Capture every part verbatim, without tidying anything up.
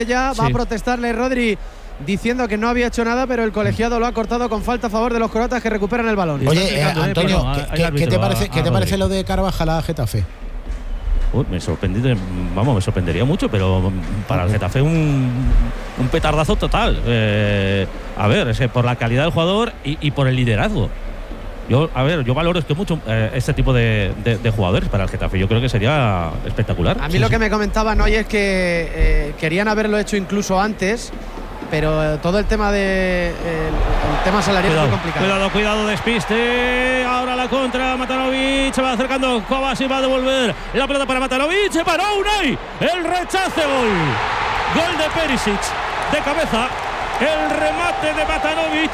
Ya va sí. a protestarle Rodri diciendo que no había hecho nada, pero el colegiado lo ha cortado con falta a favor de los croatas que recuperan el balón. Oye, eh, Antonio, eh, ¿qué, ¿qué, ¿qué te parece, ¿qué te parece lo de Carvajal a Getafe? Uh, me sorprendí, vamos, me sorprendería mucho, pero para el Getafe un, un petardazo total. Eh, a ver, es que por la calidad del jugador y, y por el liderazgo. Yo, a ver, yo valoro es que mucho eh, este tipo de, de, de jugadores para el Getafe. Yo creo que sería espectacular. A mí sí, lo sí. que me comentaban hoy es que eh, querían haberlo hecho incluso antes, pero eh, todo el tema de eh, el, el tema salarial cuidado, es muy complicado. Cuidado, cuidado, despiste. Ahora la contra, Matanovic se va acercando, Kovacic va a devolver la pelota para Matanovic, se paró Unai, el rechace, gol. Gol de Perisic, de cabeza, el remate de Matanovic.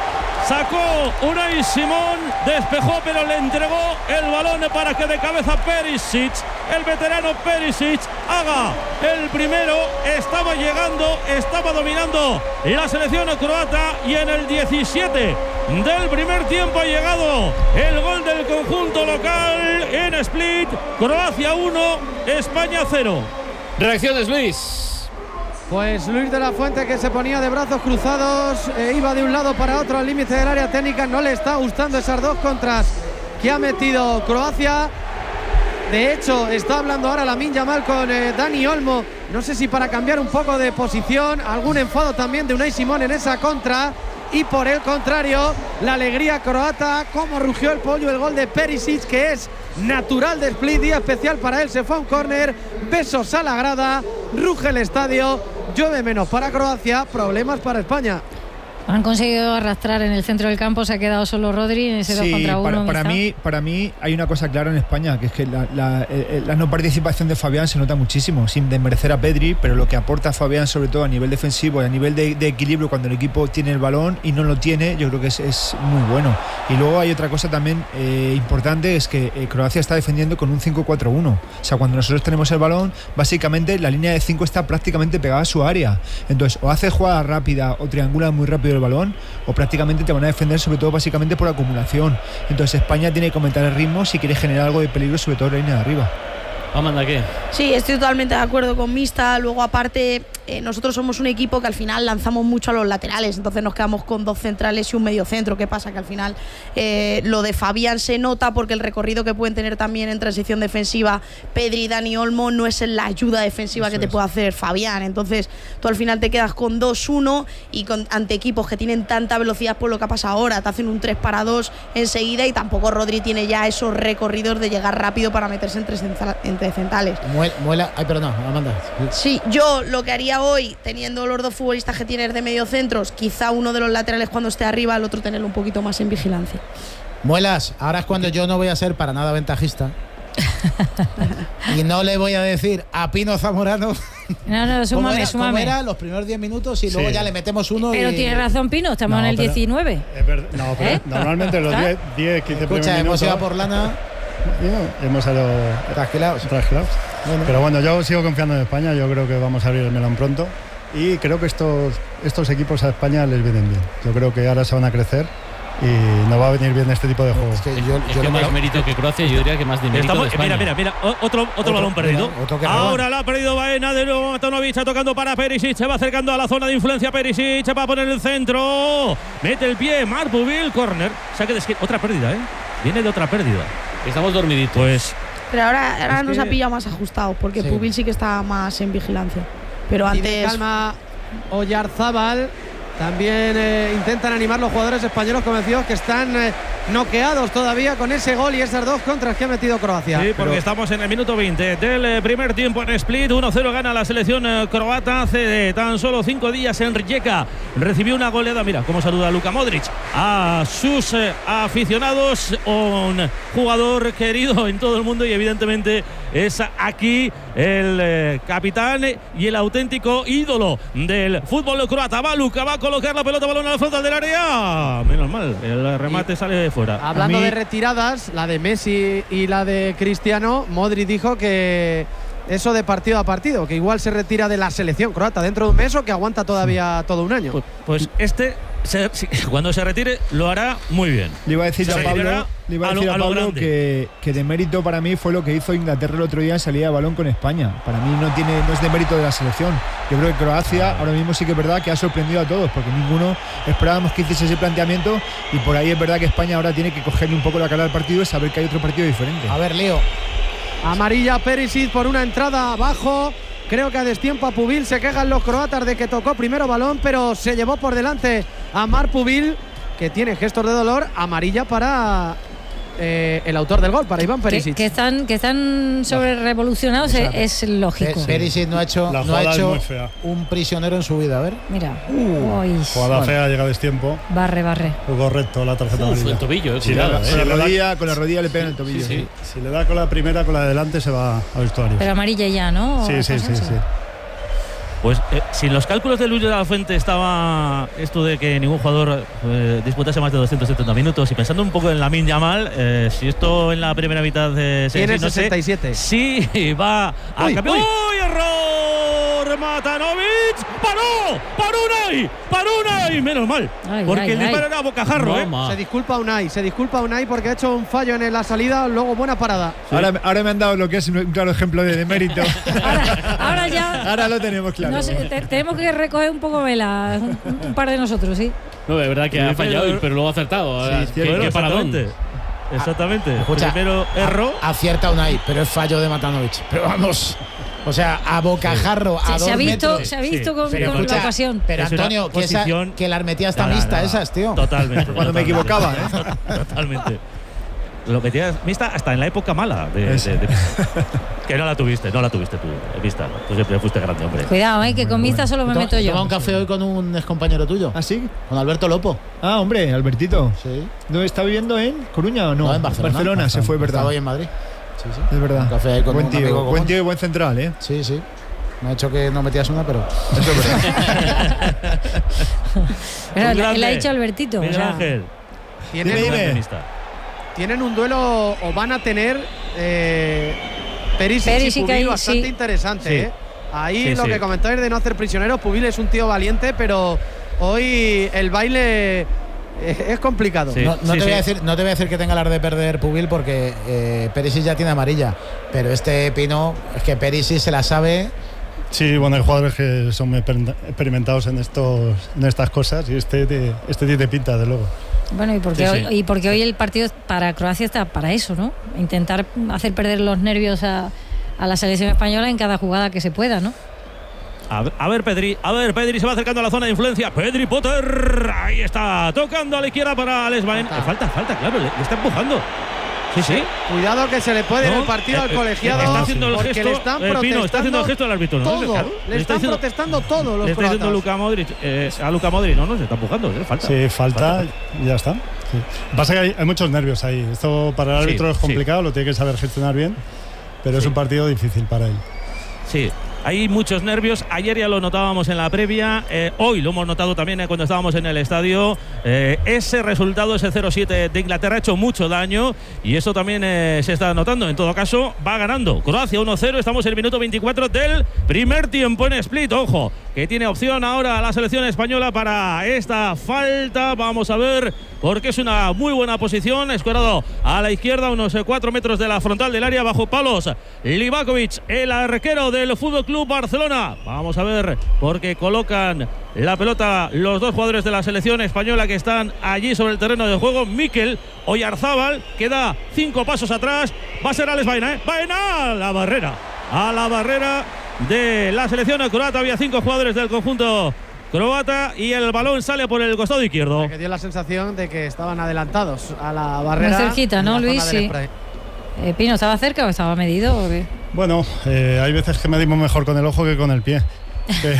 Sacó Unai Simón, despejó pero le entregó el balón para que de cabeza Perisic, el veterano Perisic, haga el primero. Estaba llegando, estaba dominando la selección croata y en el diecisiete del primer tiempo ha llegado el gol del conjunto local en Split. Croacia uno, España cero. Reacciones, Luis. Pues Luis de la Fuente, que se ponía de brazos cruzados, eh, iba de un lado para otro al límite del área técnica. No le está gustando esas dos contras que ha metido Croacia. De hecho, está hablando ahora Lamine Yamal con eh, Dani Olmo. No sé si para cambiar un poco de posición. Algún enfado también de Unai Simón en esa contra. Y por el contrario, la alegría croata, como rugió el pollo, el gol de Perisic, que es natural de Split, día especial para él, se fue a un córner, besos a la grada, ruge el estadio, llueve menos para Croacia, problemas para España. Han conseguido arrastrar en el centro del campo, se ha quedado solo Rodri en ese sí, dos contra uno. Para, para, mí, para mí hay una cosa clara en España, que es que la, la, la no participación de Fabián se nota muchísimo, sin desmerecer a Pedri, pero lo que aporta Fabián, sobre todo a nivel defensivo y a nivel de, de equilibrio cuando el equipo tiene el balón y no lo tiene, yo creo que es, es muy bueno. Y luego hay otra cosa también eh, importante, es que eh, Croacia está defendiendo con un cinco cuatro uno. O sea, cuando nosotros tenemos el balón, básicamente la línea de cinco está prácticamente pegada a su área. Entonces, o hace jugada rápida o triangula muy rápido el balón, o prácticamente te van a defender, sobre todo básicamente por acumulación. Entonces España tiene que aumentar el ritmo si quiere generar algo de peligro, sobre todo en la línea de arriba. Amanda, ¿qué? Sí, estoy totalmente de acuerdo con Mista. Luego, aparte, eh, nosotros somos un equipo que al final lanzamos mucho a los laterales, entonces nos quedamos con dos centrales y un medio centro. ¿Qué pasa? Que al final eh, lo de Fabián se nota porque el recorrido que pueden tener también en transición defensiva Pedri y Dani Olmo no es en la ayuda defensiva Eso que te es. puede hacer Fabián. Entonces tú al final te quedas con dos uno y con, ante equipos que tienen tanta velocidad por lo que ha pasado ahora, te hacen un tres para dos enseguida, y tampoco Rodri tiene ya esos recorridos de llegar rápido para meterse entre, entre centrales. Muela, ay, perdón, Amanda. Sí, yo lo que haría hoy, teniendo los dos futbolistas que tienes de medio centros, quizá uno de los laterales cuando esté arriba, el otro tenerlo un poquito más en vigilancia. Muelas, ahora es cuando yo no voy a ser para nada ventajista. Y no le voy a decir a Pino Zamorano. No, no, súmame, era, súmame. era los primeros diez minutos y luego sí. ya le metemos uno. Pero y... tiene razón Pino, estamos no, en el pero, diecinueve. Es verdad, no, pero ¿Eh? normalmente los diez, quince primeros Escucha, hemos minutos. ido por lana. Yeah, hemos salido trasquilados. trasquilados. Bueno. Pero bueno, yo sigo confiando en España. Yo creo que vamos a abrir el melón pronto. Y creo que estos, estos equipos a España les vienen bien. Yo creo que ahora se van a crecer y nos va a venir bien este tipo de juegos. Es que, yo, es yo que más mérito que Croacia, yo diría que más de mérito Estamos, de España. Mira, mira, mira, otro, otro, otro balón perdido. Mira, otro ahora la ha perdido Baena, de nuevo Matanovic, tocando para Perisic, se va acercando a la zona de influencia Perisic, se va a poner el centro, mete el pie, Marbubil, córner, saque de esquina, otra pérdida, ¿eh? Viene de otra pérdida. Estamos dormiditos. Pues... Pero ahora, ahora es nos que... ha pillado más ajustado, porque sí. Pubil sí que está más en vigilancia. Pero antes... Y de calma, Oyarzábal. También eh, intentan animar los jugadores españoles convencidos que están eh, noqueados todavía con ese gol y esas dos contras que ha metido Croacia. Sí, porque Pero... estamos en el minuto veinte del eh, primer tiempo en Split. uno cero gana la selección eh, croata. Hace eh, tan solo cinco días en Rijeka recibió una goleada. Mira cómo saluda Luka Modric a sus eh, aficionados. Un jugador querido en todo el mundo y evidentemente es aquí el eh, capitán y el auténtico ídolo del fútbol croata. Va Luka, va a colocar la pelota, balón a la frontal del área. Menos mal, el remate y sale de fuera. Hablando mí... de retiradas, la de Messi y la de Cristiano, Modric dijo que eso de partido a partido, que igual se retira de la selección croata dentro de un mes o que aguanta todavía todo un año. Pues, pues este se, si, cuando se retire lo hará muy bien. Le iba a decir Se a Pablo, retirará le iba a a lo- decir a a lo Pablo grande. que, que de mérito para mí fue lo que hizo Inglaterra el otro día en salida de balón con España. Para mí no tiene no es de mérito de la selección. Yo creo que Croacia ahora mismo sí que es verdad que ha sorprendido a todos, porque ninguno esperábamos que hiciese ese planteamiento, y por ahí es verdad que España ahora tiene que cogerle un poco la cara al partido y saber que hay otro partido diferente. A ver, Leo. Amarilla Perisic por una entrada abajo. Creo que a destiempo a Pubil. Se quejan los croatas de que tocó primero balón, pero se llevó por delante a Mar Pubil, que tiene gestos de dolor. Amarilla para eh, el autor del gol, para Iván Que, Perisic. que están, que están sobre revolucionados es, es lógico. Pe- Perisic no ha hecho, La no ha jugada es hecho muy fea. un prisionero en su vida. A ver. Mira. Uy. Jugada Bueno. fea, llega a destiempo. Barre, barre. Fue correcto la tarjeta Uf, amarilla. el tobillo, eh, Sí, cuidado, la- eh. sí, Con la le da- rodilla, con la rodilla le pega en el tobillo. Sí, sí. Si le da con la primera, con la de delante, se va al vestuario. Pero amarilla ya, ¿no? Sí, sí, ¿O sí, eso? sí. Pues eh, si en los cálculos de Luis de la Fuente estaba esto de que ningún jugador eh, disputase más de doscientos setenta minutos, y pensando un poco en Lamine Yamal, eh, si esto en la primera mitad eh, se Tiene sí, no sé, sesenta y siete. sí va a Uy, cambiar. uy. ¡Uy, error! Matanovic paró, paró Unai, paró Unai, menos mal, Ay, porque ay, el disparo ay. era a bocajarro, ¿eh? Toma. Se disculpa Unai, se disculpa Unai porque ha hecho un fallo en la salida. Luego buena parada. Ahora, ahora me han dado lo que es un claro ejemplo de, de mérito. Ahora, ahora ya. Ahora lo tenemos claro. No sé, te- tenemos que recoger un poco vela, un, un par de nosotros, sí. No, es verdad que Sí, ha fallado, pero- pero luego ha acertado. Sí, Ahora, cierto. ¿Qué, Bueno, qué paradón? exactamente. Exactamente. Escucha, Primero erró. a- acierta Unai, pero es fallo de Matanovic. Pero vamos, o sea, a bocajarro, a Se, dos se ha visto, metros. se ha visto Sí, con, pero con escucha, la ocasión. Pero Es una Antonio, que, esa- posición- que la armetía está Nada, mixta nada. esas, tío. Totalmente. Cuando me totalmente. equivocaba, ¿eh? Totalmente. Lo metías mixta hasta en la época mala de, Eso. de- de- que no la tuviste, no la tuviste tú, eh, mixta. Tú siempre fuiste grande, hombre. Cuidado, eh, que con mixta solo me Toma- meto yo. Toma un café hoy con un excompañero tuyo, ¿Ah, sí? con Alberto Lopo. Ah, hombre, Albertito. Sí. ¿Dónde está viviendo? ¿En Coruña o no? No, en Barcelona. se fue, ¿verdad? Estaba hoy en Madrid. Sí, sí. Es verdad. Un café ahí con buen un amigo tío, común. buen tío y buen central, ¿eh? Sí, sí. Me ha hecho que no metías una, pero. Eso es verdad. Pero Un le, grande. le ha dicho Albertito. o Miguel sea, Ángel. Tienen, Dime, un, dime. Mixta. tienen un duelo, o van a tener eh, Perisic, Perisic y Pubil ahí, bastante sí. interesante. Sí. ¿eh? Ahí Sí, lo sí. que comentáis de no hacer prisioneros. Pubil es un tío valiente, pero hoy el baile eh, es complicado. Sí. No, no te sí. voy a decir, no te voy a decir que tenga las de perder Pubil, porque eh, Perisic ya tiene amarilla. Pero este Pino, es que Perisic se la sabe. Sí, bueno, hay jugadores que son muy exper- experimentados en estos en estas cosas, y este te- este tiene pinta, de luego. Bueno, y porque, Sí, sí. Hoy, y porque hoy el partido para Croacia está para eso, ¿no? Intentar hacer perder los nervios a, a la selección española en cada jugada que se pueda, ¿no? A ver, a ver, Pedri, a ver, Pedri se va acercando a la zona de influencia. Pedri Potter, ahí está, tocando a la izquierda para Alex Bain. Falta. Eh, Falta, falta, claro, le, le está empujando. Sí, sí. Cuidado que se le puede ir No, el partido eh, al eh, colegiado. está haciendo el porque gesto, le están eh, Pino, protestando está haciendo el gesto del árbitro, ¿no? todo. Claro, le le está están diciendo- protestando todos los Le está diciendo croatas. Luka Modric, eh, a Luka Modric, no, no, se está empujando, eh, falta. Sí, falta y ya está. Sí. Pasa que hay, hay muchos nervios ahí. Esto para el Sí, árbitro es sí. complicado, lo tiene que saber gestionar bien, pero es Sí. un partido difícil para él. Sí, hay muchos nervios. Ayer ya lo notábamos en la previa. Eh, hoy lo hemos notado también eh, cuando estábamos en el estadio. Eh, ese resultado, ese cero siete de Inglaterra, ha hecho mucho daño. Y eso también eh, se está notando. En todo caso, va ganando Croacia uno cero. Estamos en el minuto veinticuatro del primer tiempo en Split. Ojo, que tiene opción ahora la selección española para esta falta. Vamos a ver, porque es una muy buena posición. Escuadrado a la izquierda, unos cuatro metros de la frontal del área, bajo palos. Livakovic, el arquero del Fútbol Club Barcelona. Vamos a ver, porque colocan la pelota los dos jugadores de la selección española que están allí sobre el terreno de juego. Mikel Oyarzábal, que da cinco pasos atrás. Va a ser Alex Baena, ¿eh? Baena a la barrera. A la barrera de la selección croata. Había cinco jugadores del conjunto croata y el balón sale por el costado izquierdo. Que dio la sensación de que estaban adelantados a la barrera. Muy cerquita, en ¿no, la zona Luis? del Sí. spray. Eh, Pino, ¿estaba cerca o estaba medido? ¿O qué? Bueno, eh, hay veces que medimos mejor con el ojo que con el pie. Que-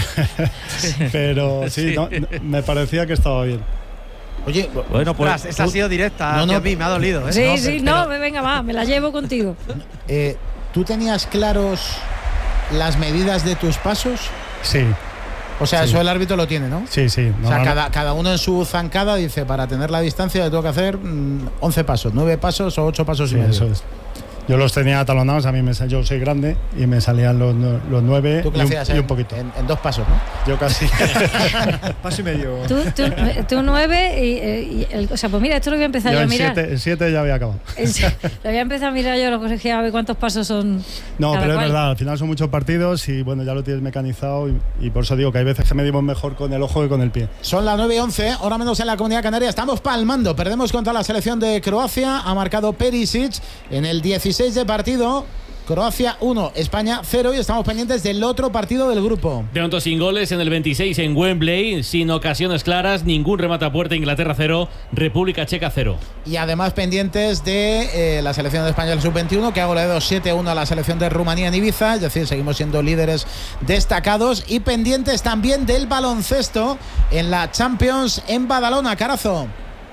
pero sí, Sí. no, no, me parecía que estaba bien. Oye, Bueno, pues Ostras, esa ha sido directa. No, no, hacia mí, me ha dolido. ¿eh? Sí, no, sí, pero- no, venga, va, me la llevo contigo. eh, ¿tú tenías claros las medidas de tus pasos? Sí, O sea, Sí. eso el árbitro lo tiene, ¿no? sí, sí. O sea, normal- cada, cada uno en su zancada dice, para tener la distancia le tengo que hacer mm, once pasos, nueve pasos o ocho pasos sí, y medio. eso es. Yo los tenía atalonados, a mí me, yo soy grande y me salían los, los nueve ¿Tú y, un, hacías y un en, poquito. En, en dos pasos, ¿no? Yo casi. Paso y medio. Tú, tú, tú nueve y, y el, o sea, pues mira, esto lo voy a empezar yo, yo a mirar. En siete ya había acabado. Lo voy a empezar a mirar yo, lo colegía, a ver cuántos pasos son. No, cada pero cual. es verdad, al final son muchos partidos y bueno, ya lo tienes mecanizado y, y por eso digo que hay veces que medimos mejor con el ojo que con el pie. Son las nueve y once, ahora menos en la Comunidad Canaria. Estamos palmando, perdemos contra la selección de Croacia. Ha marcado Perisic en el dieciséis de partido. Croacia uno, España cero y estamos pendientes del otro partido del grupo. De momento sin goles en el veintiséis en Wembley, sin ocasiones claras, ningún remate a puerta, Inglaterra cero, República Checa cero. Y además pendientes de eh, la selección de España sub veintiuno, que ha goleado siete a uno a la selección de Rumanía en Ibiza, es decir, seguimos siendo líderes destacados, y pendientes también del baloncesto en la Champions en Badalona. Carazo.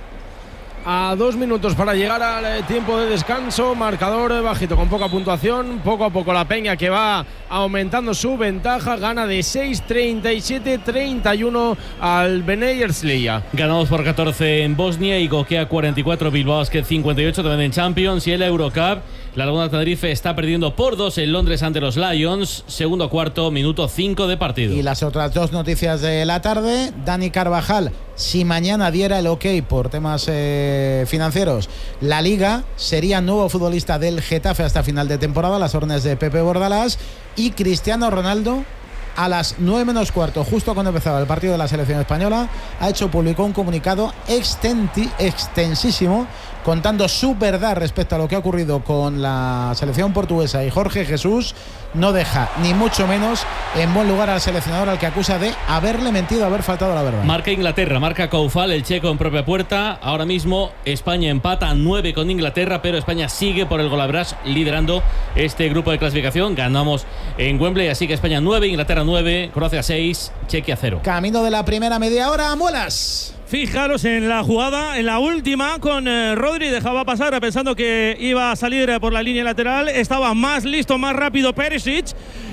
A dos minutos para llegar al tiempo de descanso, marcador bajito con poca puntuación, poco a poco la Peña que va aumentando su ventaja, gana de seis treinta y siete treinta y uno al Bnei Herzliya. Ganamos por catorce en Bosnia y Gokea cuarenta y cuatro, Bilbao Basket cincuenta y ocho también en Champions. Y en la Eurocup, la Laguna Tenerife está perdiendo por dos en Londres ante los Lions, segundo cuarto, minuto cinco de partido. Y las otras dos noticias de la tarde, Dani Carvajal, si mañana diera el ok por temas eh, financieros, la Liga sería nuevo futbolista del Getafe hasta final de temporada, las órdenes de Pepe Bordalás. Y Cristiano Ronaldo, a las nueve menos cuarto, justo cuando empezaba el partido de la selección española, ha hecho público un comunicado extenti, extensísimo contando su verdad respecto a lo que ha ocurrido con la selección portuguesa, y Jorge Jesús no deja ni mucho menos en buen lugar al seleccionador, al que acusa de haberle mentido, haber faltado a la verdad. Marca Inglaterra, marca Koufal, el checo en propia puerta. Ahora mismo España empata a nueve con Inglaterra, pero España sigue por el golaveraje liderando este grupo de clasificación. Ganamos en Wembley, así que España nueve, Inglaterra nueve, Croacia seis, Chequia cero. Camino de la primera media hora, Muelas. Fijaros en la jugada, en la última, con eh, Rodri, dejaba pasar pensando que iba a salir eh, por la línea lateral, estaba más listo, más rápido Perisic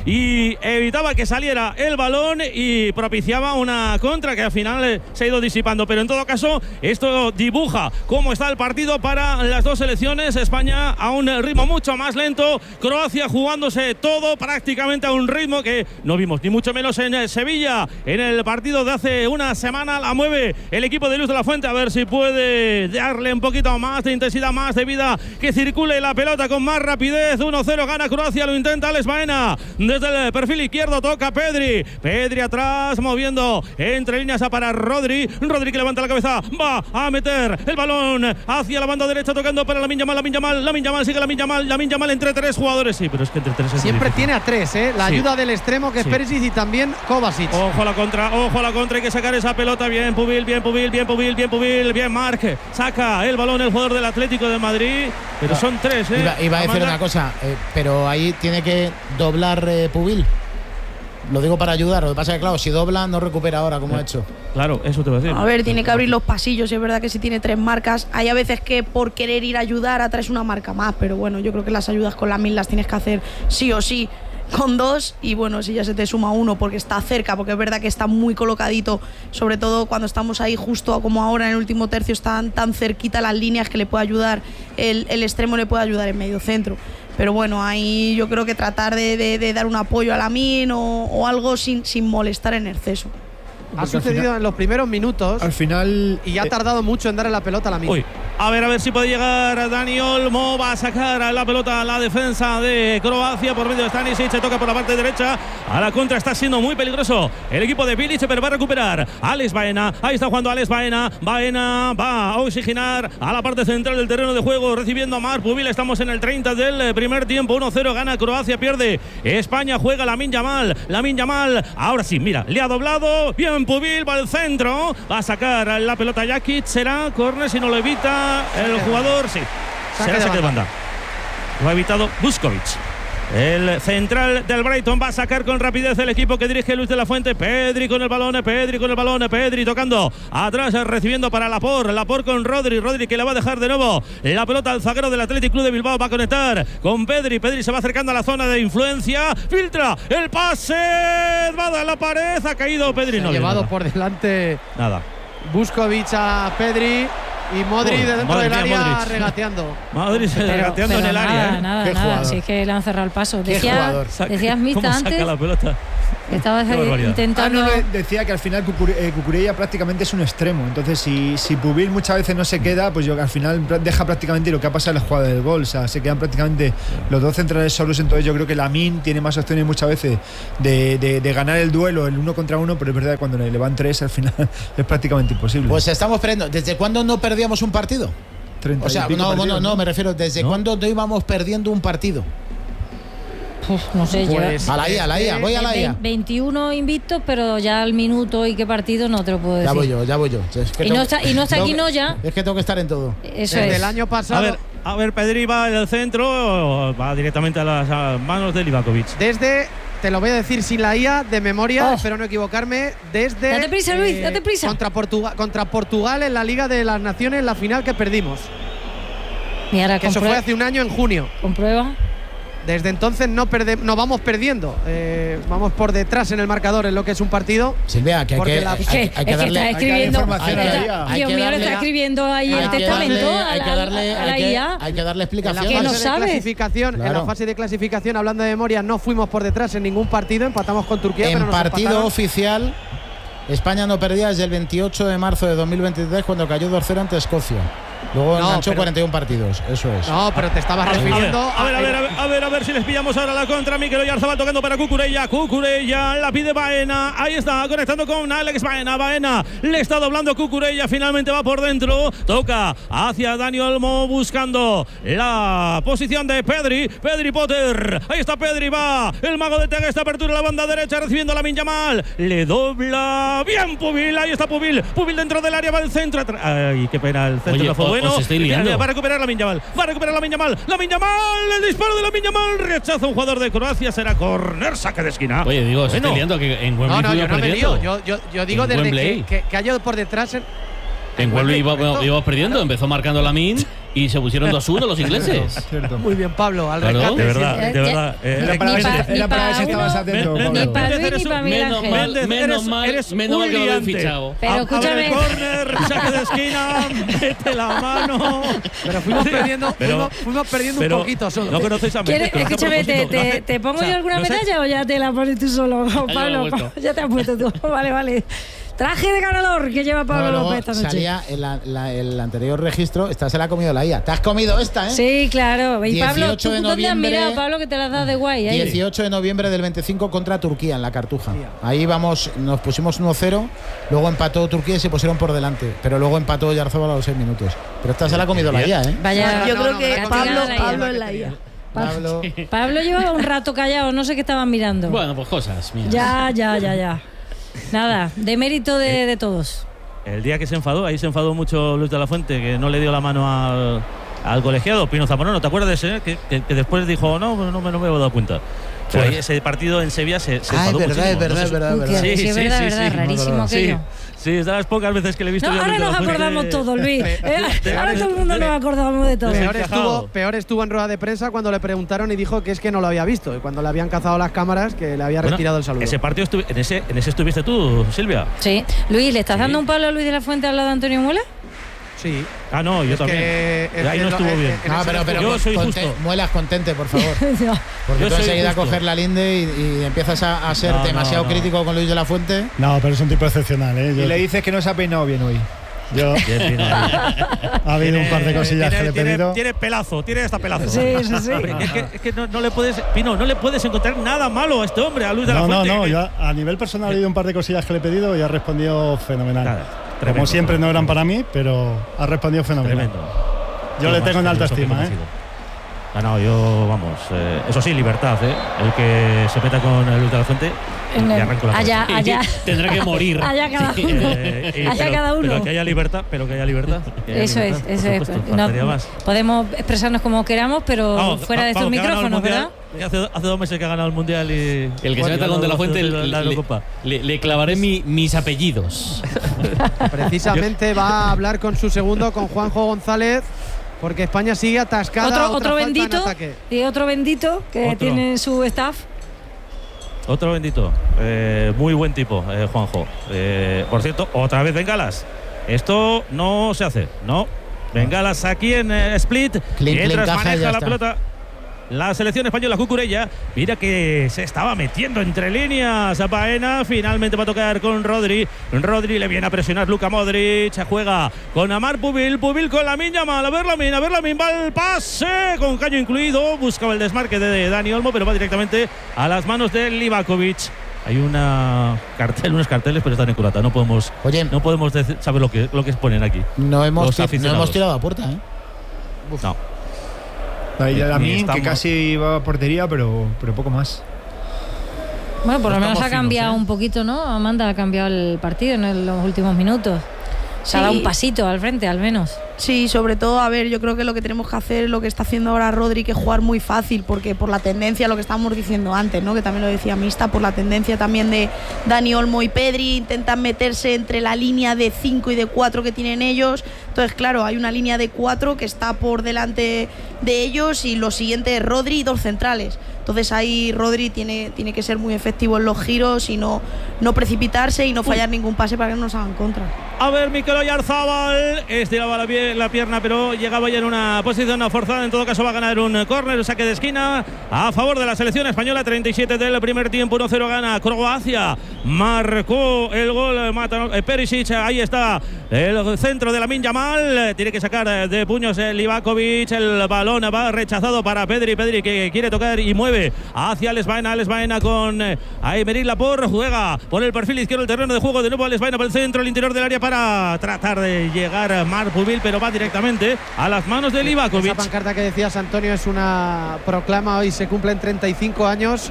y evitaba que saliera el balón y propiciaba una contra que al final eh, se ha ido disipando, pero en todo caso esto dibuja cómo está el partido para las dos selecciones. España a un ritmo mucho más lento, Croacia jugándose todo prácticamente a un ritmo que no vimos ni mucho menos en eh, Sevilla, en el partido de hace una semana. La mueve el equipo de Luis de la Fuente, a ver si puede darle un poquito más de intensidad, más de vida, que circule la pelota con más rapidez. uno cero gana Croacia, lo intenta Alex Baena desde el perfil izquierdo, toca Pedri, Pedri atrás, moviendo entre líneas para Rodri, Rodri que levanta la cabeza, va a meter el balón hacia la banda derecha, tocando para Lamine Yamal, Lamine Yamal, Lamine Yamal, sigue Lamine Yamal, Lamine Yamal entre tres jugadores, sí, pero es que entre tres es siempre tiene a tres, ¿eh? La sí. ayuda del extremo que es sí. Perisic y también Kovacic. Ojo a la contra, ojo a la contra, hay que sacar esa pelota, bien Pubil, bien Pubil, bien Pubil, bien Pubil, bien Marc, saca el balón el jugador del Atlético de Madrid, pero son tres, ¿eh? Iba, iba a decir una cosa, eh, pero ahí tiene que doblar eh, Pubil. Lo digo para ayudar, lo que pasa es que claro, si dobla no recupera ahora como eh, ha hecho. Claro, eso te voy a decir. A ver, tiene que abrir los pasillos, es verdad que si tiene tres marcas, hay a veces que por querer ir a ayudar atraes una marca más, pero bueno, yo creo que las ayudas con la mil las tienes que hacer sí o sí con dos, y bueno, si ya se te suma uno porque está cerca, porque es verdad que está muy colocadito, sobre todo cuando estamos ahí justo como ahora en el último tercio, están tan cerquita las líneas que le puede ayudar, el, el extremo le puede ayudar en medio centro. Pero bueno, ahí yo creo que tratar de, de, de dar un apoyo a Lamine o, o algo sin, sin molestar en exceso. Ha sucedido final, en los primeros minutos. Al final. Y ha eh, tardado mucho en darle la pelota a Lamine. Uy, a ver, a ver si puede llegar Dani Olmo. Va a sacar la pelota a la defensa de Croacia por medio de Stanisic. Se toca por la parte derecha. A la contra está siendo muy peligroso el equipo de Bilic, pero va a recuperar Alex Baena. Ahí está jugando Alex Baena. Baena va a oxigenar a la parte central del terreno de juego, recibiendo a Marc Pubil. Estamos en el treinta del primer tiempo. uno cero gana Croacia, pierde España. Juega Lamine Yamal. Lamine Yamal. Ahora sí, mira, le ha doblado. Bien Pubil, va al centro. Va a sacar la pelota Jakic. Será córner si no lo evita el jugador. Sí, será saque de banda. Lo ha evitado Vuskovic. El central del Brighton va a sacar con rapidez el equipo que dirige Luis de la Fuente. Pedri con el balón, Pedri con el balón, Pedri tocando atrás, recibiendo para Laporte, Laporte con Rodri, Rodri que le va a dejar de nuevo la pelota al zaguero del Athletic Club de Bilbao, va a conectar con Pedri, Pedri se va acercando a la zona de influencia, filtra el pase, va a dar la pared, ha caído Pedri, se no ha llevado nada. por delante Nada. Vuskovic a Pedri. Y Modric de dentro Madre del mía, área Modric. regateando. Madrid se regateando en el nada, área. ¿eh? Nada, Qué nada, jugador. si es que le han cerrado el paso. Qué Decía, jugador. decías Mista ¿Cómo saca antes, la pelota? estabas Qué barbaridad. intentando. Ah, no, no, decía que al final Cucure- eh, Cucurella prácticamente es un extremo. Entonces, si, si Pubil muchas veces no se queda, pues yo al final pra- deja prácticamente lo que ha pasado en la jugada del gol. O sea, se quedan prácticamente los dos centrales solos. Entonces, yo creo que Lamine tiene más opciones muchas veces de, de, de ganar el duelo, el uno contra uno. Pero es verdad que cuando le van tres, al final es prácticamente imposible. Pues estamos perdiendo. ¿Desde cuándo no perdíamos un partido? treinta O sea, y pico no, partidos, no, no, me refiero, ¿desde ¿No? cuándo no íbamos perdiendo un partido? Uf, no sé, Pues- lleva- A la I A, a la I A, voy a la I A. Ve- veintiuno invictos, pero ya al minuto y qué partido no te lo puedo decir. Ya voy yo, ya voy yo. Es que Y tengo- no está- y no está tengo aquí que- Noya. Es que tengo que estar en todo. Eso Desde es. el año A pasado. ver, a ver, Pedri va en el centro, va directamente a las a manos de Livakovic. Desde, te lo voy a decir sin la I A, de memoria, Oh. espero no equivocarme, desde... Date prisa, Luis, date prisa. Contra Portugal, contra Portugal en la Liga de las Naciones, la final que perdimos. Y ahora Que eso comprue- fue hace un año en junio. comprueba. Desde entonces no, perde, no vamos perdiendo. Eh, vamos por detrás en el marcador en lo que es un partido. Silvia, que hay Porque que, la- hay, Es que, hay es que que darle. está hay que darle escribiendo. información está- a la I A. Hay Dios que mío, le darle- está escribiendo ahí hay el que testamento darle- a hay la, que darle, a la hay que- I A. hay que darle En la explicación. Que no fase de sabe. clasificación, en Claro. la fase de clasificación, hablando de memoria, no fuimos por detrás en ningún partido, empatamos con Turquía. pero En nos partido empataron. oficial, España no perdía desde el veintiocho de marzo de dos mil veintitrés cuando cayó dos cero ante Escocia. Luego No, enganchó pero- cuarenta y uno partidos, eso es. No, pero te estabas A ver, refiriendo a ver, a ver, a ver, a ver, a ver si les pillamos ahora la contra. Mikel Oyarzabal tocando para Cucurella. Cucurella la pide Baena. Ahí está, conectando con Alex Baena. Baena le está doblando Cucurella. Finalmente va por dentro. Toca hacia Dani Olmo buscando la posición de Pedri. Pedri Potter. Ahí está Pedri, va. El mago de Tega, esta apertura a la banda derecha recibiendo a Lamine Yamal. Le dobla. Bien Pubil. Ahí está Pubil. Pubil dentro del área, va al centro. Atra- Ay, qué pena, el centro Oye, no fue o- bueno. os estoy liando. Va a recuperar Lamine Yamal. Va a recuperar Lamine Yamal. Lamine Yamal. El disparo de Lamine Yamal. Rechaza un jugador de Croacia. Será córner, saque de esquina. Oye, digo, os Bueno. estoy liando que en Wembley No, no, yo fuimos no me perdiendo. lío. Yo, yo, yo digo En desde Wembley. que, que, que haya por detrás. En, En Wembley iba- correcto. íbamos perdiendo. Empezó marcando Lamine y se pusieron dos uno los ingleses. Cierto. Muy bien, Pablo. Al Claro. rescate De verdad, siempre. de verdad. eh, Era para Ni ver si- pa- era ni para ver si pa estabas uno, atento, ni Pablo. para Luis Eres ni un- para Miguel menos Ángel. mal, Méndez, menos eres- mal, eres menos mal un que lo habéis liante. fichado. Pero A- a ver escúchame. el córner, saque de esquina, mete la mano. Pero fuimos perdiendo, Pero- fuimos, fuimos perdiendo pero un poquito solo. No conocéis a ¿Quieres- Méndez, que lo hace a Escúchame, te, propósito, lo te, hace- te pongo o sea, yo alguna no sé- medalla o ya te la pones tú solo, me he Pablo? puesto. Ya te has puesto tú. Vale, vale. Traje de ganador que lleva Pablo Luego López esta noche. salía el, la- el anterior registro, esta se la ha comido la I A. Te has comido esta, ¿eh? Sí, claro. Y Pablo, dieciocho ¿tú de dónde has noviembre. mirado, Pablo, que te la has dado de guay? Ahí. dieciocho de noviembre del veinticinco contra Turquía en la Cartuja. Ahí vamos, nos pusimos uno cero, luego empató Turquía y se pusieron por delante, pero luego empató Oyarzabal a los seis minutos. Pero esta se la ha comido la I A, ¿eh? Vaya, Yo No, creo no, que no, no, Pablo, no, no, no, Pablo no, en la I A. Pablo. Pablo llevaba un rato callado, no sé qué estaban mirando. Bueno, pues cosas mías. Ya, ya, ya, ya. Nada, de mérito de, de todos. El día que se enfadó, ahí se enfadó mucho Luis de la Fuente, que no le dio la mano al, al colegiado, Pino Zamorano. ¿Te acuerdas de ese? Que, que, que después dijo, no, no, me- no me he dado cuenta. Pero ahí ese partido en Sevilla se, se Ah, es enfadó verdad, muchísimo. es verdad, No sé es si- verdad, es Uy, verdad. que- sí, es verdad, verdad, rarísimo aquello. Sí, sí, es de las pocas veces que le he visto No, yo a ahora Luis de nos la Fuente. acordamos todos, Luis. Eh, de- ahora de- todo el mundo de- nos acordamos de todo. Peor Encajado. estuvo, peor estuvo en rueda de prensa cuando le preguntaron y dijo que es que no lo había visto. Y cuando le habían cazado las cámaras, que le había Bueno, retirado el saludo. Ese partido estuvi- en, ese, en ese estuviste tú, Silvia. Sí. Luis, ¿le estás Sí. dando un palo a Luis de la Fuente al lado de Antonio Muela? Sí. Ah, no, yo Es también. que- es ahí que no lo- estuvo en- bien. en- No, ese pero, pero Yo soy conte- justo. muelas contente, por favor. No. Porque Yo tú soy enseguida justo. coger la linde y, y empiezas a, a ser No, no, demasiado no. crítico con Luis de la Fuente. No, pero es un tipo excepcional, ¿eh? Yo, Y le dices que no se ha peinado bien hoy. yo- Bien, Pino, ahí. ha habido un par de Tiene- cosillas tiene, que le he tiene- pedido. Tiene pelazo, tiene hasta pelazo. Sí, sí, sí. Es que, es que no, no le puedes, Pino, no le puedes encontrar nada malo a este hombre, a Luis de la No, no, Fuente. no. que- Yo a a nivel personal he habido un par de cosillas que le he pedido y ha respondido fenomenal. Nada, Como tremendo, siempre no eran tremendo. para mí, pero ha respondido fenomenal. Tremendo. Yo le tengo en alta estima, ¿eh? Ah, no, yo, vamos, eh, eso sí, libertad, ¿eh? El que se meta con el Luis de la Fuente, En le el- arranco la allá, cabeza. allá. Tendrá que morir. Allá cada Sí. uno. Eh, y- Allá pero- cada uno. Pero que haya libertad, pero que haya libertad. que haya Eso es, libertad, eso por es. supuesto, No, faltaría más. podemos expresarnos como queramos, pero Vamos, fuera de vamos, estos que ha ganado el micrófonos, Mundial, ¿verdad? que Hace, hace dos meses que ha ganado el Mundial y… El que se meta con De la Fuente le, la le- Eurocopa. le- le clavaré mi- mis apellidos. Precisamente va a hablar con su segundo, con Juanjo González, porque España sigue atascada. Otro, otra otro falta en bendito. ataque. Y otro bendito que Otro. tiene su staff. Otro bendito. Eh, muy buen tipo, eh, Juanjo. Eh, por cierto, otra vez bengalas. Esto no se hace, ¿no? Bengalas aquí en eh, Split. Clean, mientras clean, caja, maneja la está. pelota la selección española, Cucurella. Mira que se estaba metiendo entre líneas a Baena. Finalmente va a tocar con Rodri. Rodri le viene a presionar Luka Modric. Juega con Amar Pubil. Pubil con Lamine Yamal. A ver Lamine, a ver Lamine. Va el pase con caño incluido. Buscaba el desmarque de Dani Olmo, pero va directamente a las manos de Livakovic. Hay una cartel, unos carteles, pero están en culata. No podemos, Oye, no podemos decir, saber lo que, lo que ponen aquí. No hemos, Los ti- no aficionados. hemos tirado a puerta, ¿eh? Uf. No. Ahí a Ni Lamine, que estamos- casi iba a portería, pero, pero poco más. Bueno, por No lo menos ha estamos finos, cambiado ¿eh? un poquito, ¿no? Amanda ha cambiado el partido en los últimos minutos. Se ha dado Sí. un pasito al frente, al menos. Sí, sobre todo, a ver, yo creo que lo que tenemos que hacer es lo que está haciendo ahora Rodri, que es jugar muy fácil, porque por la tendencia, lo que estábamos diciendo antes, ¿no? Que también lo decía Mista, por la tendencia también de Dani Olmo y Pedri, intentan meterse entre la línea de cinco y de cuatro que tienen ellos. Entonces, claro, hay una línea de cuatro que está por delante de ellos y lo siguiente es Rodri y dos centrales. Entonces ahí Rodri tiene, tiene que ser muy efectivo en los giros y no, no precipitarse y no fallar ningún pase para que no nos hagan contra. A ver, Mikel Oyarzabal estiraba la, pie, la pierna, pero llegaba ya en una posición forzada. En todo caso va a ganar un córner, saque de esquina a favor de la selección española. treinta y siete del primer tiempo, uno cero gana Croacia. Marcó el gol Mata, eh, Perisic. Ahí está el centro de Lamine Yamal. Tiene que sacar de puños el Livakovic. El balón va rechazado para Pedri. Pedri que quiere tocar y mueve hacia Alex Baena. Alex Baena con eh, Aymeric Laporte. Juega por el perfil izquierdo del terreno de juego. De nuevo Alex Baena por el centro, el interior del área para tratar de llegar a Marc Pubil, pero va directamente a las manos de Livakovic. Esa pancarta que decías, Antonio, es una proclama. Hoy se cumplen treinta y cinco años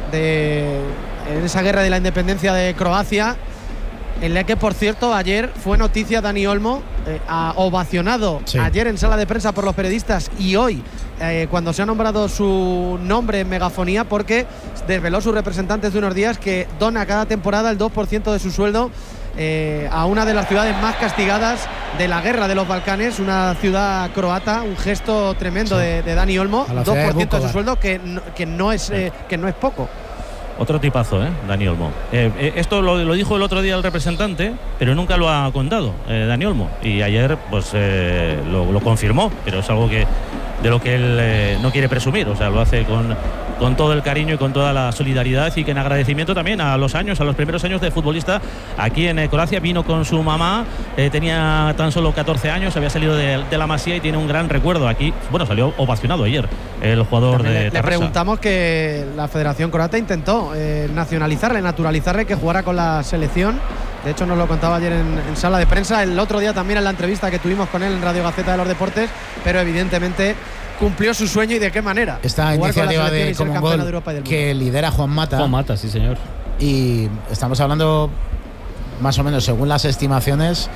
de en esa guerra de la independencia de Croacia, en la que, por cierto, ayer fue noticia Dani Olmo, eh, ha ovacionado Sí. ayer en sala de prensa por los periodistas y hoy eh, cuando se ha nombrado su nombre en megafonía, porque desveló sus representantes de unos días que dona cada temporada el dos por ciento de su sueldo eh, a una de las ciudades más castigadas de la guerra de los Balcanes, una ciudad croata, un gesto tremendo Sí. de, de Dani Olmo, A la dos ciudad de por ciento de su Vukovar. sueldo que no, que no es eh, que no es poco. Otro tipazo, ¿eh? Dani Olmo. Eh, eh, esto lo, lo dijo el otro día el representante, pero nunca lo ha contado, eh, Dani Olmo. Y ayer, pues, eh, lo, lo confirmó, pero es algo que de lo que él eh, no quiere presumir. O sea, lo hace con, con todo el cariño y con toda la solidaridad, y que en agradecimiento también a los años, a los primeros años de futbolista aquí en eh, Croacia. Vino con su mamá, eh, tenía tan solo catorce años, había salido de, de la Masía y tiene un gran recuerdo aquí. Bueno, salió ovacionado ayer el jugador También de le, le Terrassa. preguntamos que la Federación Croata intentó eh, nacionalizarle, naturalizarle, que jugara con la selección. De hecho, nos lo contaba ayer en, en sala de prensa, el otro día también en la entrevista que tuvimos con él en Radio Gaceta de los Deportes, pero evidentemente cumplió su sueño. ¿Y de qué manera? Esta Jugar con la iniciativa selección de y ser Common campeona Goal de Europa y del mundo. que lidera Juan Mata. Juan Mata, sí señor. Y estamos hablando, más o menos, según las estimaciones,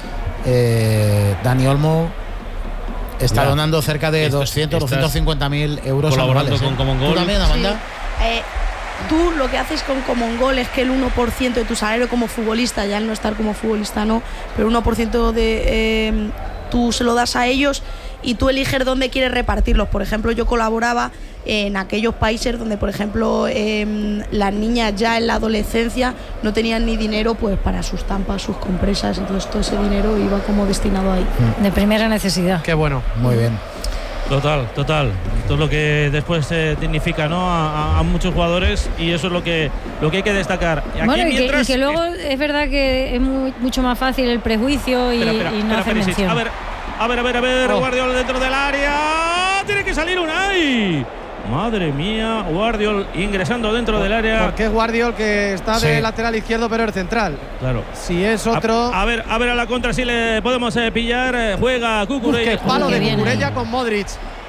eh, Dani Olmo está Ya. donando cerca de Esto- doscientos, estás doscientos cincuenta mil euros colaborando anuales. con ¿eh? Common Goal. ¿Tú también, Amanda? Sí. Eh, tú lo que haces con Common Goal es que el uno por ciento de tu salario como futbolista, ya al no estar como futbolista no, pero el uno por ciento de eh, tú se lo das a ellos y tú eliges dónde quieres repartirlos. Por ejemplo, yo colaboraba en aquellos países donde, por ejemplo, eh, las niñas ya en la adolescencia no tenían ni dinero pues para sus tampas, sus compresas, entonces todo ese dinero iba como destinado ahí. De primera necesidad. Qué bueno. Muy bien. Total, total. Esto es lo que después eh, dignifica, ¿no? A, a- a muchos jugadores, y eso es lo que lo que hay que destacar. Y aquí Bueno, y que, y mientras- que luego es verdad que es muy- mucho más fácil el prejuicio y, Espera, espera, y no espera, hacer Perisic. mención. A ver, a ver, a ver, a ver. Oh. Guardiol dentro del área. Tiene que salir Unai. Madre mía, Guardiol ingresando dentro del área. Porque es Guardiol, que está de Sí. lateral izquierdo, pero es central. Claro. Si es otro, A, a ver, a ver a la contra si le podemos eh, pillar. Eh, juega uf, Cucurella. qué palo Qué de bien, Cucurella eh. con Modric.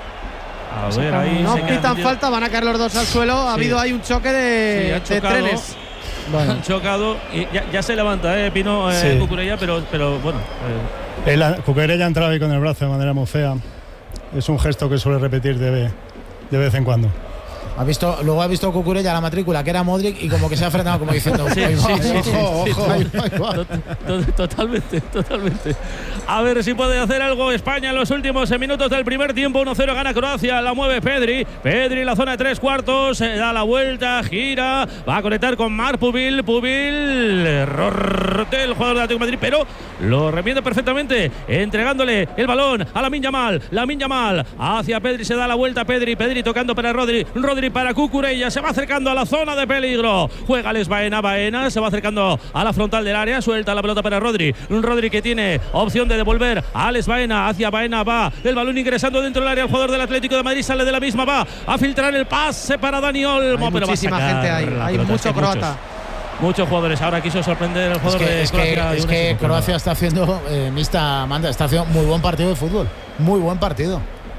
A ver, ahí No se queda pitan metido. falta, van a caer los dos al suelo. Ha Sí. habido ahí un choque Sí, de, ha de chocado. trenes. Han chocado y ya, ya se levanta, eh, Pino, eh, Sí. Cucurella, pero, pero bueno. eh, El Cucurella entraba ahí con el brazo de manera muy fea. Es un gesto que suele repetir de, ve- de vez en cuando. Ha visto, luego ha visto Cucurella la matrícula, que era Modric, y como que se ha frenado, como diciendo, Sí, "Ahí va, sí, sí, ojo, sí, sí, ojo, sí, ahí va, ahí va". to- to- Totalmente, totalmente. A ver si puede hacer algo España en los últimos minutos del primer tiempo. uno cero gana Croacia, la mueve Pedri. Pedri en la zona de tres cuartos, eh, da la vuelta, gira, va a conectar con Marc Pubil. Pubil, error del jugador de Atlético de Madrid, pero lo remiende perfectamente, entregándole el balón a Lamine Yamal. Lamine Yamal hacia Pedri, se da la vuelta Pedri. Pedri tocando para Rodri. Rodri para Cucurella, se va acercando a la zona de peligro. Juega Les Baena, Baena se va acercando a la frontal del área, suelta la pelota para Rodri. Rodri que tiene opción de devolver a Les Baena, hacia Baena va el balón ingresando dentro del área. El jugador del Atlético de Madrid sale de la misma, va a filtrar el pase para Dani Olmo, Hay pero muchísima va a sacar gente ahí, la hay pelota. mucho Es que croata. muchos, muchos jugadores. Ahora quiso sorprender el Es jugador que, de es que, Croacia. es y que un Croacia está haciendo, eh, Mista Amanda, está haciendo muy buen partido de fútbol. Muy buen partido.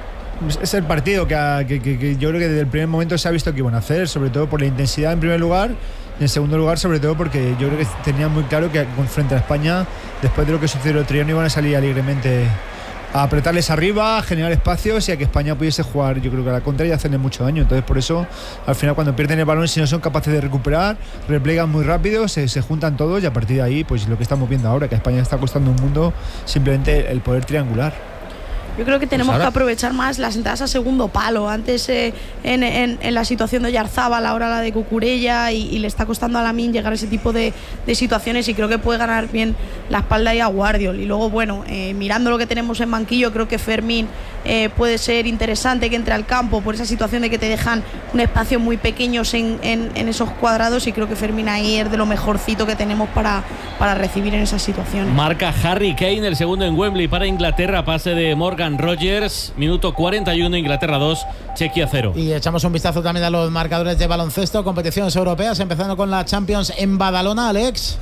Es el partido que, ha- que- que- que yo creo que desde el primer momento se ha visto que iban a hacer, sobre todo por la intensidad en primer lugar, y en segundo lugar, sobre todo porque yo creo que tenían muy claro que con- frente a España, después de lo que sucedió el otro día, no iban a salir alegremente a apretarles arriba, a generar espacios y a que España pudiese jugar, yo creo que a la contra y hacerle mucho daño. Entonces, por eso, al final, cuando pierden el balón, si no son capaces de recuperar, replegan muy rápido, se, se juntan todos y a partir de ahí, pues lo que estamos viendo ahora, que a España está costando un mundo simplemente el poder triangular. Yo creo que tenemos Pues ahora- que aprovechar más las entradas a segundo palo. Antes eh, en, en- en la situación de Oyarzabal, ahora la de Cucurella, y, y le está costando a Lamine llegar a ese tipo de, de situaciones, y creo que puede ganar bien la espalda ahí a Guardiol. Y luego, bueno, eh, mirando lo que tenemos en banquillo, creo que Fermín eh, puede ser interesante que entre al campo por esa situación de que te dejan un espacio muy pequeños en, en- en esos cuadrados, y creo que Fermín ahí es de lo mejorcito que tenemos para, para recibir en esas situaciones. Marca Harry Kane el segundo en Wembley para Inglaterra, pase de Morgan Rogers, minuto cuarenta y uno, Inglaterra dos, Chequia cero. Y echamos un vistazo también a los marcadores de baloncesto, competiciones europeas, empezando con la Champions en Badalona, Alex.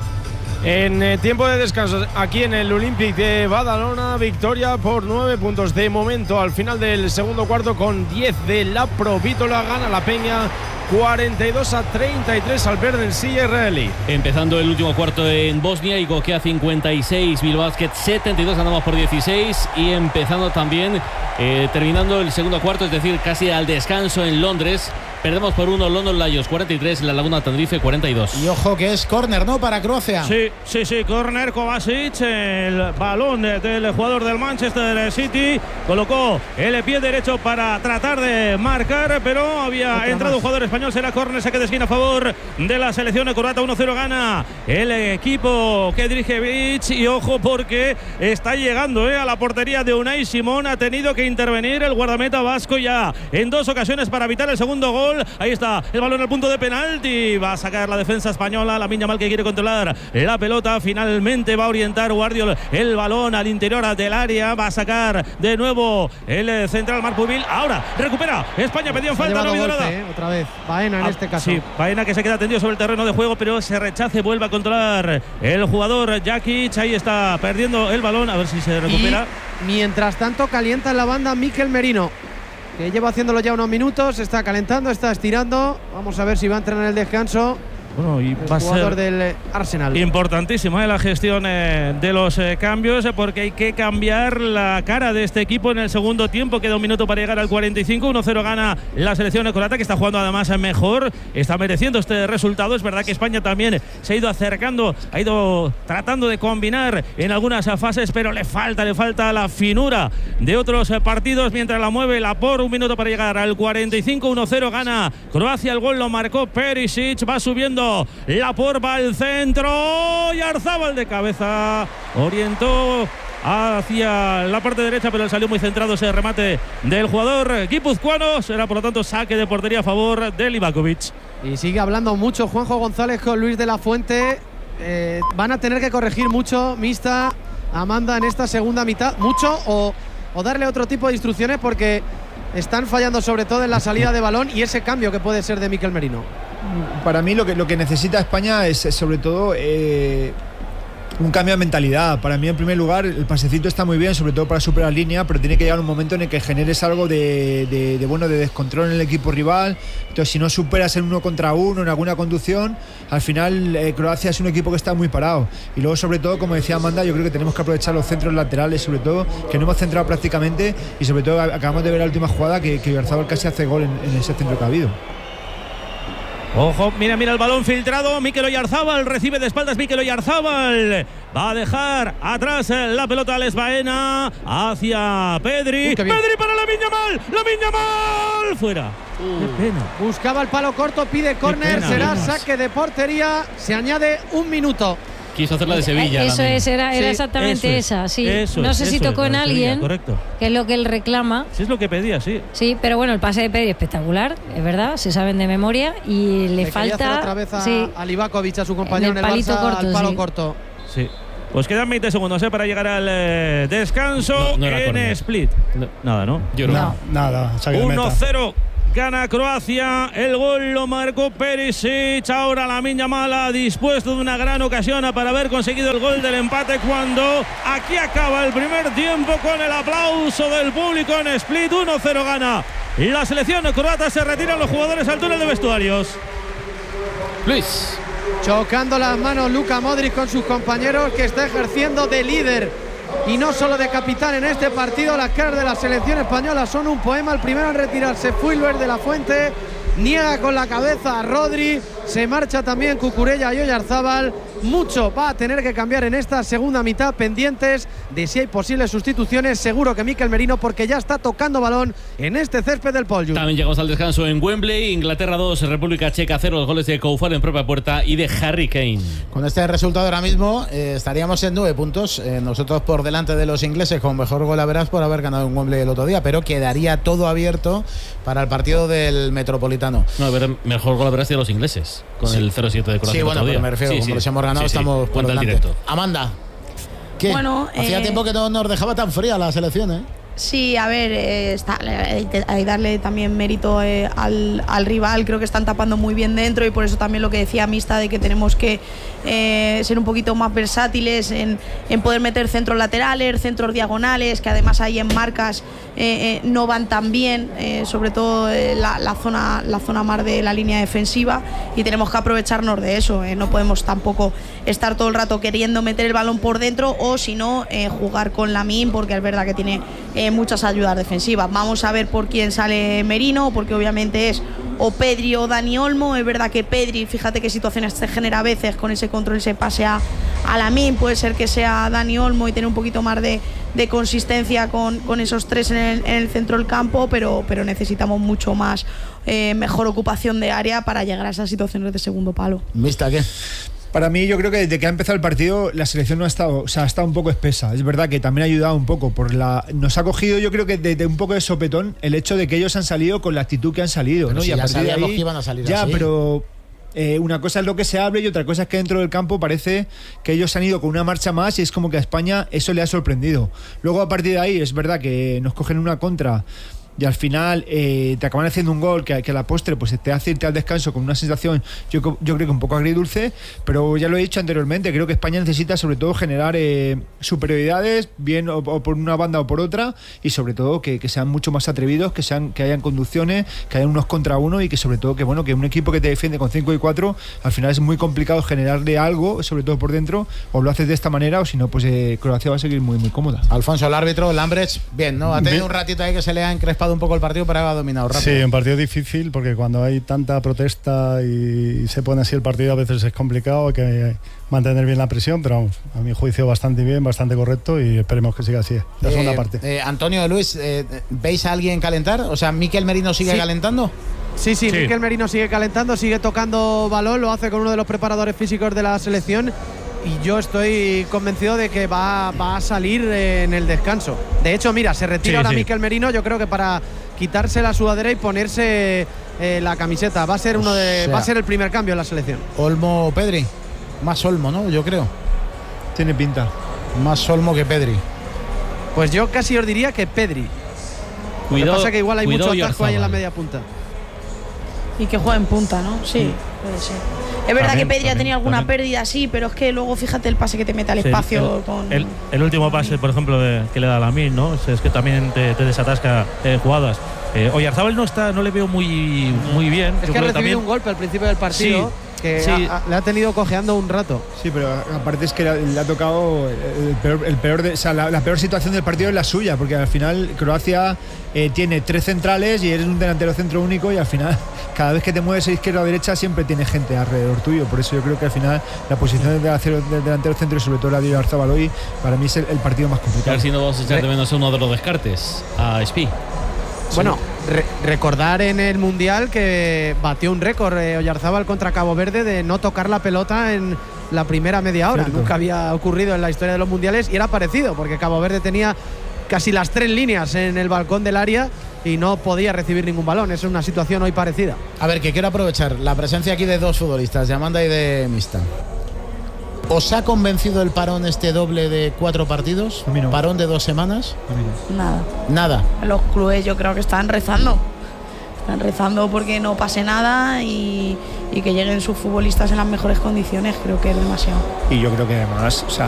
En eh, tiempo de descanso, aquí en el Olympic de Badalona, victoria por nueve puntos de momento al final del segundo cuarto, con diez de la Provítola. Gana la Peña cuarenta y dos a treinta y tres al Verdensi israelí. Empezando el último cuarto en Bosnia, y Gokea cincuenta y seis, Bilbao Basket setenta y dos, ganamos por dieciséis. Y empezando también, eh, terminando el segundo cuarto, es decir, casi al descanso en Londres, perdemos por uno, London Lions cuarenta y tres, La Laguna Tenerife cuarenta y dos. Y ojo que es córner, ¿no? Para Croacia. Sí, sí, sí, corner Kovacic, el balón del jugador del Manchester City, colocó el pie derecho para tratar de marcar, pero había Otra entrado más. un jugador español, será córner, saque de esquina a favor de la selección croata. Uno cero gana el equipo que dirige Vic, y ojo porque está llegando eh, a la portería de Unai Simón. Ha tenido que intervenir el guardameta vasco ya en dos ocasiones para evitar el segundo gol. Ahí está el balón al punto de penalti, va a sacar la defensa española. Lamine Yamal, que quiere controlar la pelota, finalmente va a orientar Guardiol el balón al interior del área, va a sacar de nuevo el central Marc Pubil. Ahora recupera España, pedían Se ha falta, no ha llevado habido golpe, nada. eh, otra vez. Baena en Ah, este caso. Sí, Baena, que se queda tendido sobre el terreno de juego, pero se rechace, vuelve a controlar el jugador Jakic. Ahí está perdiendo el balón, a ver si se recupera. Y mientras tanto calienta en la banda Mikel Merino, que lleva haciéndolo ya unos minutos, está calentando, está estirando. Vamos a ver si va a entrar en el descanso Bueno, y el va a jugador ser del eh, Arsenal. importantísima eh, la gestión eh, de los eh, cambios, eh, porque hay que cambiar la cara de este equipo en el segundo tiempo. Queda un minuto para llegar al cuarenta y cinco. uno cero gana la selección croata, que está jugando además mejor, está mereciendo este resultado. Es verdad que España también se ha ido acercando, ha ido tratando de combinar en algunas fases, pero le falta, le falta la finura de otros eh, partidos. Mientras la mueve la por, un minuto para llegar al cuarenta y cinco. uno cero gana Croacia, el gol lo marcó Perisic, va subiendo la por, va al centro, y Arzábal de cabeza orientó hacia la parte derecha, pero salió muy centrado ese remate del jugador guipuzcoano. Será por lo tanto saque de portería a favor de Livakovic. Y sigue hablando mucho Juanjo González con Luis de la Fuente. Eh, van a tener que corregir mucho, Mista, Amanda, en esta segunda mitad. Mucho o, o darle otro tipo de instrucciones, porque están fallando sobre todo en la salida de balón y ese cambio que puede ser de Mikel Merino. Para mí lo que, lo que necesita España es, es sobre todo eh, un cambio de mentalidad. Para mí, en primer lugar, el pasecito está muy bien, sobre todo para superar la línea, pero tiene que llegar un momento en el que generes algo de, de, de bueno de descontrol en el equipo rival. Entonces, si no superas en uno contra uno, en alguna conducción, al final eh, Croacia es un equipo que está muy parado. Y luego, sobre todo, como decía Amanda, yo creo que tenemos que aprovechar los centros laterales, sobre todo, que no hemos centrado prácticamente, y sobre todo acabamos de ver la última jugada que, que Oyarzabal casi hace gol en, en ese centro que ha habido. Ojo, mira, mira el balón filtrado. Mikel Oyarzabal recibe de espaldas. Mikel Oyarzabal va a dejar atrás la pelota Alex Baena hacia Pedri. Uy, Pedri para Lamine Yamal. Lamine Yamal fuera. Uh. Qué pena. Buscaba el palo corto, pide córner, pena, será Lumas. saque de portería. Se añade un minuto. Quiso hacer la de Sevilla. Eso Lamine. es, era, era Sí, exactamente eso esa, es, sí. eso no es, sé si eso tocó es, en la de Sevilla, alguien, correcto. que es lo que él reclama. Sí, es lo que pedía, sí. Sí, pero bueno, el pase de Pedri espectacular, es verdad, se saben de memoria y le, Le quería hacer falta otra vez a, sí, a Livakovic, a su compañero en en el el, palito Barça, corto, al palo sí. corto. Sí. Pues quedan veinte segundos, ¿eh? Para llegar al eh, descanso No, no era en córner. Split. No. Nada, ¿no? Yo creo. No. Nada, saque de uno meta. cero. Gana Croacia, el gol lo marcó Perisic. Ahora Lamine Yamal ha dispuesto de una gran ocasión para haber conseguido el gol del empate, cuando aquí acaba el primer tiempo con el aplauso del público en Split. uno cero gana la selección croata. Se retiran los jugadores al túnel de vestuarios. Luis. Chocando las manos Luka Modric con sus compañeros, que está ejerciendo de líder y no solo de capitán en este partido. Las caras de la selección española son un poema. El primero en retirarse fue Fulber de la Fuente. Niega con la cabeza a Rodri. Se marcha también Cucurella y Oyarzabal. Mucho va a tener que cambiar en esta segunda mitad, pendientes de si hay posibles sustituciones. Seguro que Mikel Merino, porque ya está tocando balón en este césped del Poljud. También llegamos al descanso en Wembley. Inglaterra dos, República Checa cero. Los goles de Koufal en propia puerta y de Harry Kane. Con este resultado ahora mismo eh, estaríamos en nueve puntos. Eh, nosotros por delante de los ingleses con mejor gol a verás por haber ganado en Wembley el otro día, pero quedaría todo abierto para el partido del Metropolitano. No, a ver, mejor gol habrá sido los ingleses con Sí. el cero siete de Croacia. Sí, el bueno, otro pero día. me refiero, Sí, como sí. les hemos ganado, Sí, sí. estamos por Cuenta el delante. directo. Amanda, ¿qué? Bueno, Hacía eh, tiempo que no nos dejaba tan fría la selección, ¿eh? Sí, a ver, eh, está, hay que hay que darle también mérito eh, al, al rival. Creo que están tapando muy bien dentro, y por eso también lo que decía Mista, de que tenemos que eh, ser un poquito más versátiles en, en poder meter centros laterales, centros diagonales, que además ahí en marcas eh, eh, no van tan bien, eh, sobre todo eh, la, la, zona, la zona más de la línea defensiva, y tenemos que aprovecharnos de eso. Eh, no podemos tampoco estar todo el rato queriendo meter el balón por dentro, o si no, eh, jugar con Lamine, porque es verdad que tiene eh, muchas ayudas defensivas. Vamos a ver por quién sale Merino, porque obviamente es o Pedri o Dani Olmo. Es verdad que Pedri, fíjate qué situaciones se genera a veces con ese control, ese pase a, a Lamine. Puede ser que sea Dani Olmo y tener un poquito más de, de consistencia con, con esos tres en el, en el centro del campo, pero, pero necesitamos mucho más, eh, mejor ocupación de área para llegar a esas situaciones de segundo palo. ¿Vista qué? Para mí, yo creo que desde que ha empezado el partido la selección no ha estado, o sea, ha estado un poco espesa. Es verdad que también ha ayudado un poco por la, nos ha cogido, yo creo que desde un poco de sopetón el hecho de que ellos han salido con la actitud que han salido, Pero ¿no? si Y a ya partir de sabíamos ahí, que iban a salir ya, así. pero eh, una cosa es lo que se hable y otra cosa es que dentro del campo parece que ellos han ido con una marcha más, y es como que a España eso le ha sorprendido. Luego, a partir de ahí, es verdad que nos cogen una contra y al final eh, te acaban haciendo un gol que, que a la postre pues te hace irte al descanso con una sensación, yo, yo creo que un poco agridulce, pero ya lo he dicho anteriormente, creo que España necesita sobre todo generar eh, superioridades, bien o, o por una banda o por otra, y sobre todo que, que sean mucho más atrevidos, que sean que hayan conducciones, que hayan unos contra uno, y que sobre todo que bueno que un equipo que te defiende con cinco y cuatro, al final es muy complicado generarle algo, sobre todo por dentro, o lo haces de esta manera, o si no, pues eh, Croacia va a seguir muy muy cómoda. Alfonso, el árbitro, Lambrecht, bien, ¿no? Ha tenido Bien. un ratito ahí que se le ha encrespado un poco el partido, pero ha dominado rápido. Sí, un partido difícil, porque cuando hay tanta protesta y se pone así el partido, a veces es complicado, hay que mantener bien la presión, pero vamos, a mi juicio bastante bien, bastante correcto, y esperemos que siga así la Eh, segunda parte. eh, Antonio, Luis, eh, ¿veis a alguien calentar? O sea, ¿Mikel Merino sigue Sí. calentando? Sí, sí, Sí. Mikel Merino sigue calentando, sigue tocando balón, lo hace con uno de los preparadores físicos de la selección, y yo estoy convencido de que va, va a salir eh, en el descanso. De hecho, mira, se retira Sí, ahora sí. Mikel Merino, yo creo que para quitarse la sudadera y ponerse eh, la camiseta. Va a ser uno de, O sea, va a ser el primer cambio en la selección. Olmo o Pedri. Más Olmo, ¿no? Yo creo. Tiene pinta. Más Olmo que Pedri. Pues yo casi os diría que Pedri. Lo que Cuidado, pasa es que igual hay mucho cuidado atasco ahí en la Oyarzabal. media punta. Y que juega en punta, ¿no? Sí, puede ser. Es verdad También, que Pedri ha también, tenido alguna también. pérdida, sí, pero es que luego fíjate el pase que te mete al Sí, espacio el, con. el, el último pase, por ejemplo, de, que le da a Lamine, ¿no? Es, es que también te, te desatasca eh, jugadas. Eh, Oyarzábal no está, no le veo muy, muy bien. Es Yo que ha creo recibido también, un golpe al principio del partido que sí. ha- ha- le ha tenido cojeando un rato. Sí, pero aparte es que le, le ha tocado el peor, el peor de, o sea, la, la peor situación del partido es la suya, porque al final Croacia eh, tiene tres centrales y eres un delantero centro único y al final cada vez que te mueves a izquierda o derecha siempre tiene gente alrededor tuyo. Por eso yo creo que al final la posición del delantero, del delantero centro y sobre todo la de Oyarzábal hoy para mí es el, el partido más A complicado. ver si no vamos a echar de menos a uno de los descartes, a Spi. Bueno, re- recordar en el Mundial que batió un récord eh, Oyarzábal contra Cabo Verde de no tocar la pelota en la primera media hora. Cierto. Nunca había ocurrido en la historia de los mundiales y era parecido, porque Cabo Verde tenía casi las tres líneas en el balcón del área y no podía recibir ningún balón. Es una situación hoy parecida. A ver, que quiero aprovechar la presencia aquí de dos futbolistas, de Amanda y de Mista. ¿Os ha convencido el parón este doble de cuatro partidos? A mí no. ¿Parón de dos semanas? Nada. Nada. Los clubes yo creo que están rezando. Están rezando porque no pase nada y, y que lleguen sus futbolistas en las mejores condiciones. Creo que es demasiado. Y yo creo que además, o sea,